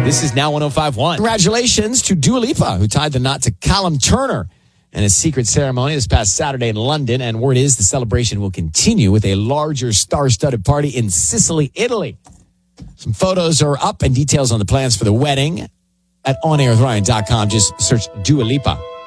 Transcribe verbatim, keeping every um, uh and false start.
This is Now one oh five point one. Congratulations to Dua Lipa, who tied the knot to Callum Turner in a secret ceremony this past Saturday in London. And word is the celebration will continue with a larger star-studded party in Sicily, Italy. Some photos are up and details on the plans for the wedding at on air with ryan dot com. Just search Dua Lipa.